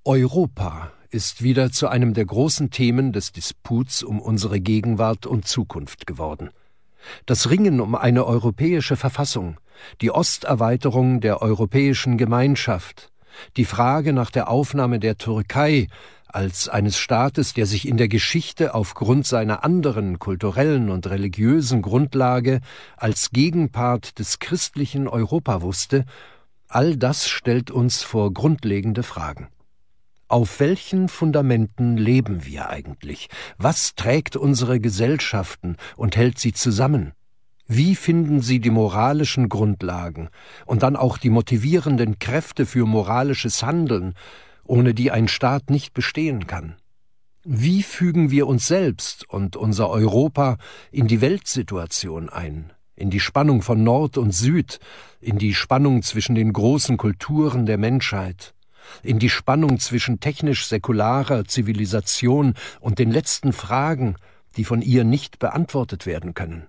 Europa ist wieder zu einem der großen Themen des Disputs um unsere Gegenwart und Zukunft geworden. Das Ringen um eine europäische Verfassung, die Osterweiterung der Europäischen Gemeinschaft, die Frage nach der Aufnahme der Türkei als eines Staates, der sich in der Geschichte aufgrund seiner anderen kulturellen und religiösen Grundlage als Gegenpart des christlichen Europa wusste, all das stellt uns vor grundlegende Fragen. Auf welchen Fundamenten leben wir eigentlich? Was trägt unsere Gesellschaften und hält sie zusammen? Wie finden sie die moralischen Grundlagen und dann auch die motivierenden Kräfte für moralisches Handeln, ohne die ein Staat nicht bestehen kann? Wie fügen wir uns selbst und unser Europa in die Weltsituation ein, in die Spannung von Nord und Süd, in die Spannung zwischen den großen Kulturen der Menschheit, in die Spannung zwischen technisch-säkularer Zivilisation und den letzten Fragen, die von ihr nicht beantwortet werden können?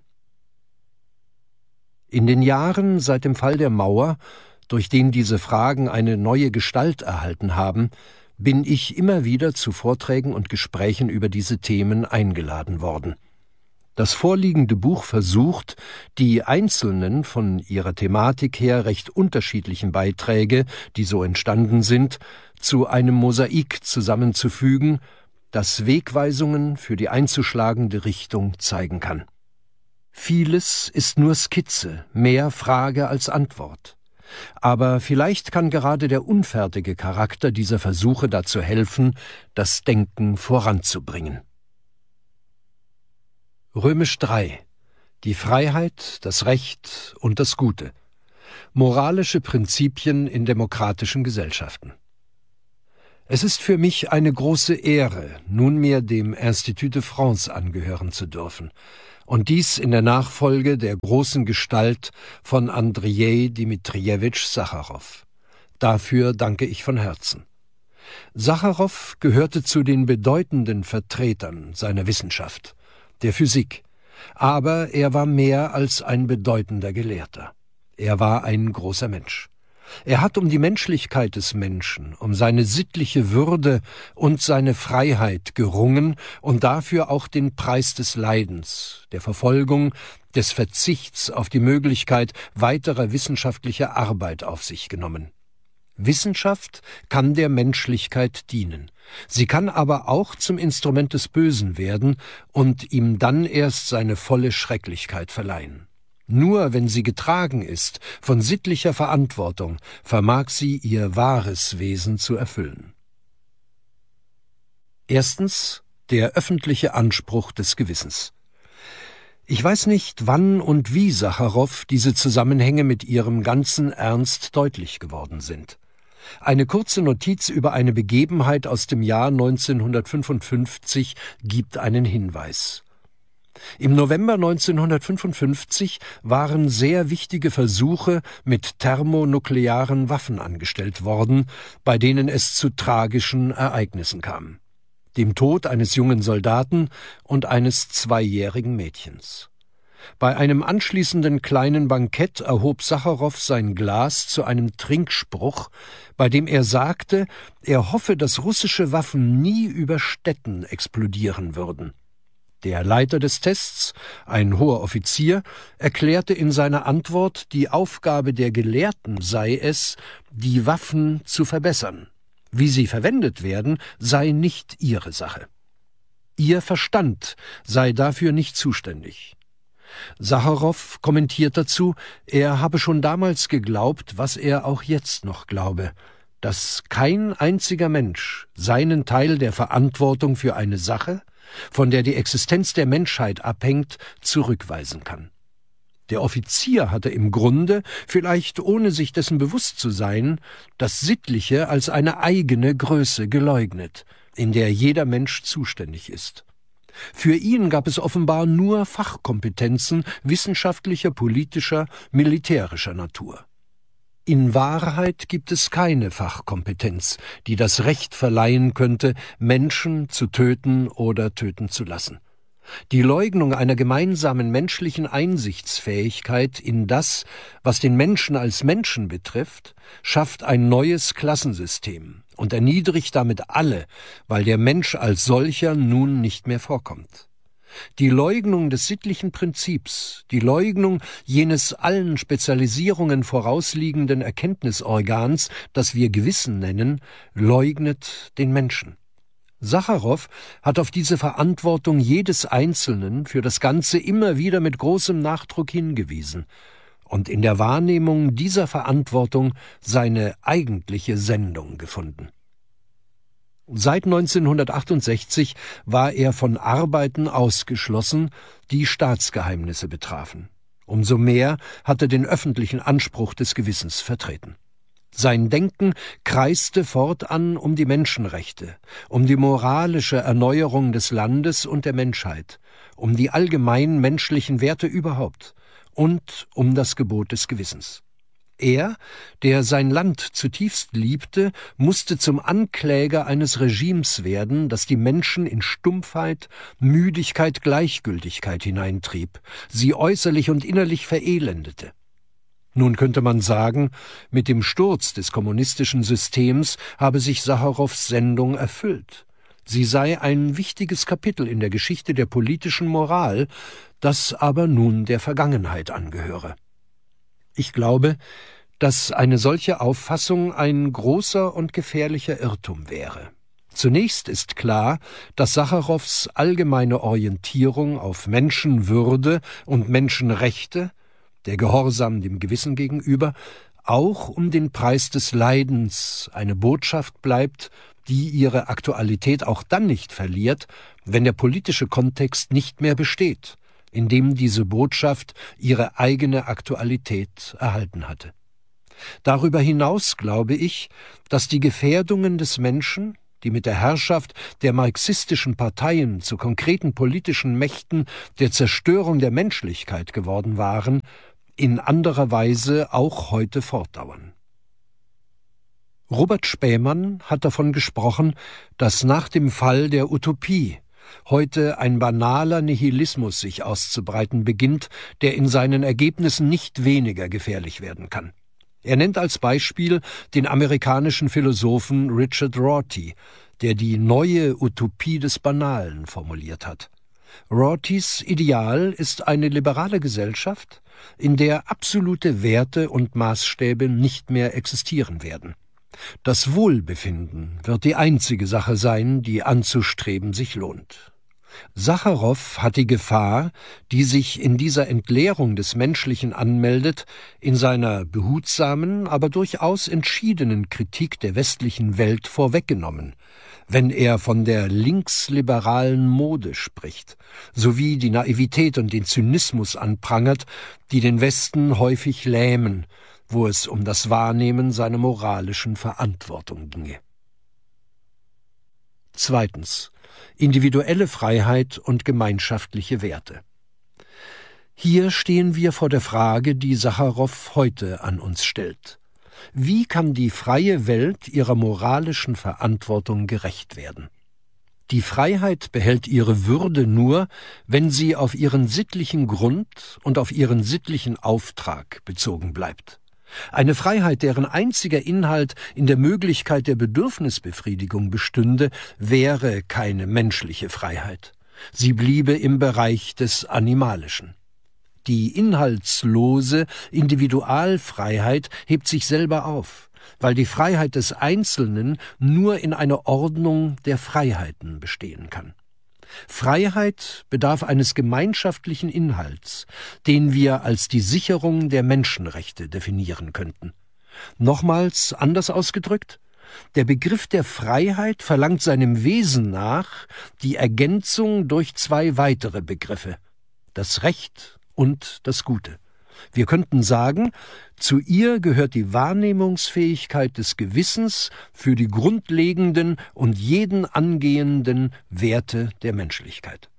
In den Jahren seit dem Fall der Mauer, durch den diese Fragen eine neue Gestalt erhalten haben, bin ich immer wieder zu Vorträgen und Gesprächen über diese Themen eingeladen worden. Das vorliegende Buch versucht, die einzelnen, von ihrer Thematik her recht unterschiedlichen Beiträge, die so entstanden sind, zu einem Mosaik zusammenzufügen, das Wegweisungen für die einzuschlagende Richtung zeigen kann. Vieles ist nur Skizze, mehr Frage als Antwort. Aber vielleicht kann gerade der unfertige Charakter dieser Versuche dazu helfen, das Denken voranzubringen. Römisch 3. Die Freiheit, das Recht und das Gute. Moralische Prinzipien in demokratischen Gesellschaften. Es ist für mich eine große Ehre, nunmehr dem Institut de France angehören zu dürfen, und dies in der Nachfolge der großen Gestalt von Andrei Dmitrjewitsch Sacharow. Dafür danke ich von Herzen. Sacharow gehörte zu den bedeutenden Vertretern seiner Wissenschaft, der Physik, aber er war mehr als ein bedeutender Gelehrter. Er war ein großer Mensch. Er hat um die Menschlichkeit des Menschen, um seine sittliche Würde und seine Freiheit gerungen und dafür auch den Preis des Leidens, der Verfolgung, des Verzichts auf die Möglichkeit weiterer wissenschaftlicher Arbeit auf sich genommen. Wissenschaft kann der Menschlichkeit dienen. Sie kann aber auch zum Instrument des Bösen werden und ihm dann erst seine volle Schrecklichkeit verleihen. Nur wenn sie getragen ist von sittlicher Verantwortung, vermag sie ihr wahres Wesen zu erfüllen. Erstens, der öffentliche Anspruch des Gewissens. Ich weiß nicht, wann und wie Sacharow diese Zusammenhänge mit ihrem ganzen Ernst deutlich geworden sind. Eine kurze Notiz über eine Begebenheit aus dem Jahr 1955 gibt einen Hinweis. Im November 1955 waren sehr wichtige Versuche mit thermonuklearen Waffen angestellt worden, bei denen es zu tragischen Ereignissen kam: dem Tod eines jungen Soldaten und eines 2-jährigen Mädchens. Bei einem anschließenden kleinen Bankett erhob Sacharow sein Glas zu einem Trinkspruch, bei dem er sagte, er hoffe, dass russische Waffen nie über Städten explodieren würden. Der Leiter des Tests, ein hoher Offizier, erklärte in seiner Antwort, die Aufgabe der Gelehrten sei es, die Waffen zu verbessern. Wie sie verwendet werden, sei nicht ihre Sache. Ihr Verstand sei dafür nicht zuständig. Sacharow kommentiert dazu, er habe schon damals geglaubt, was er auch jetzt noch glaube, dass kein einziger Mensch seinen Teil der Verantwortung für eine Sache, von der die Existenz der Menschheit abhängt, zurückweisen kann. Der Offizier hatte im Grunde, vielleicht ohne sich dessen bewusst zu sein, das Sittliche als eine eigene Größe geleugnet, in der jeder Mensch zuständig ist. Für ihn gab es offenbar nur Fachkompetenzen wissenschaftlicher, politischer, militärischer Natur. In Wahrheit gibt es keine Fachkompetenz, die das Recht verleihen könnte, Menschen zu töten oder töten zu lassen. Die Leugnung einer gemeinsamen menschlichen Einsichtsfähigkeit in das, was den Menschen als Menschen betrifft, schafft ein neues Klassensystem und erniedrigt damit alle, weil der Mensch als solcher nun nicht mehr vorkommt. Die Leugnung des sittlichen Prinzips, die Leugnung jenes allen Spezialisierungen vorausliegenden Erkenntnisorgans, das wir Gewissen nennen, leugnet den Menschen. Sacharow hat auf diese Verantwortung jedes Einzelnen für das Ganze immer wieder mit großem Nachdruck hingewiesen und in der Wahrnehmung dieser Verantwortung seine eigentliche Sendung gefunden. Seit 1968 war er von Arbeiten ausgeschlossen, die Staatsgeheimnisse betrafen. Umso mehr hat er den öffentlichen Anspruch des Gewissens vertreten. Sein Denken kreiste fortan um die Menschenrechte, um die moralische Erneuerung des Landes und der Menschheit, um die allgemeinen menschlichen Werte überhaupt und um das Gebot des Gewissens. Er, der sein Land zutiefst liebte, musste zum Ankläger eines Regimes werden, das die Menschen in Stumpfheit, Müdigkeit, Gleichgültigkeit hineintrieb, sie äußerlich und innerlich verelendete. Nun könnte man sagen, mit dem Sturz des kommunistischen Systems habe sich Sacharows Sendung erfüllt. Sie sei ein wichtiges Kapitel in der Geschichte der politischen Moral, das aber nun der Vergangenheit angehöre. Ich glaube, dass eine solche Auffassung ein großer und gefährlicher Irrtum wäre. Zunächst ist klar, dass Sacharows allgemeine Orientierung auf Menschenwürde und Menschenrechte, der Gehorsam dem Gewissen gegenüber, auch um den Preis des Leidens eine Botschaft bleibt, die ihre Aktualität auch dann nicht verliert, wenn der politische Kontext nicht mehr besteht, in dem diese Botschaft ihre eigene Aktualität erhalten hatte. Darüber hinaus glaube ich, dass die Gefährdungen des Menschen, die mit der Herrschaft der marxistischen Parteien zu konkreten politischen Mächten der Zerstörung der Menschlichkeit geworden waren, in anderer Weise auch heute fortdauern. Robert Spähmann hat davon gesprochen, dass nach dem Fall der Utopie heute ein banaler Nihilismus sich auszubreiten beginnt, der in seinen Ergebnissen nicht weniger gefährlich werden kann. Er nennt als Beispiel den amerikanischen Philosophen Richard Rorty, der die neue Utopie des Banalen formuliert hat. Rortys Ideal ist eine liberale Gesellschaft, in der absolute Werte und Maßstäbe nicht mehr existieren werden. Das Wohlbefinden wird die einzige Sache sein, die anzustreben sich lohnt. Sacharow hat die Gefahr, die sich in dieser Entleerung des Menschlichen anmeldet, in seiner behutsamen, aber durchaus entschiedenen Kritik der westlichen Welt vorweggenommen, wenn er von der linksliberalen Mode spricht, sowie die Naivität und den Zynismus anprangert, die den Westen häufig lähmen, wo es um das Wahrnehmen seiner moralischen Verantwortung ginge. Zweitens. Individuelle Freiheit und gemeinschaftliche Werte. Hier stehen wir vor der Frage, die Sacharow heute an uns stellt. Wie kann die freie Welt ihrer moralischen Verantwortung gerecht werden? Die Freiheit behält ihre Würde nur, wenn sie auf ihren sittlichen Grund und auf ihren sittlichen Auftrag bezogen bleibt. Eine Freiheit, deren einziger Inhalt in der Möglichkeit der Bedürfnisbefriedigung bestünde, wäre keine menschliche Freiheit. Sie bliebe im Bereich des Animalischen. Die inhaltslose Individualfreiheit hebt sich selber auf, weil die Freiheit des Einzelnen nur in einer Ordnung der Freiheiten bestehen kann. Freiheit bedarf eines gemeinschaftlichen Inhalts, den wir als die Sicherung der Menschenrechte definieren könnten. Nochmals anders ausgedrückt: Der Begriff der Freiheit verlangt seinem Wesen nach die Ergänzung durch zwei weitere Begriffe: das Recht und das Gute. Wir könnten sagen, zu ihr gehört die Wahrnehmungsfähigkeit des Gewissens für die grundlegenden und jeden angehenden Werte der Menschlichkeit.